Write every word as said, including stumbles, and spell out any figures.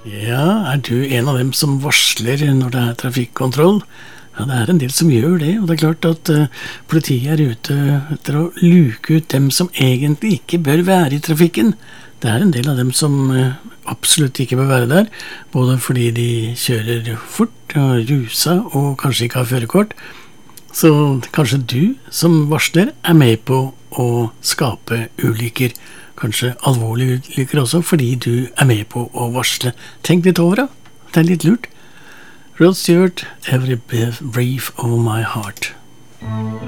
Ja, er du en av dem som varsler når det er trafikkontroll? Ja, det er en del som gjør det, og det er klart at uh, politiet er ute etter å luke ut dem som egentlig ikke bør være i trafikken. Det er en del av dem som uh, absolutt ikke bør være der, både fordi de kjører fort og rusa og kanskje ikke har førerkort. Så kanskje du som varsler er med på å skape ulykker. Kanskje alvorlige ulykker også, fordi du er med på å varsle. Tenk litt over det. Det er litt lurt. Rod Stewart, Every Breath of My Heart.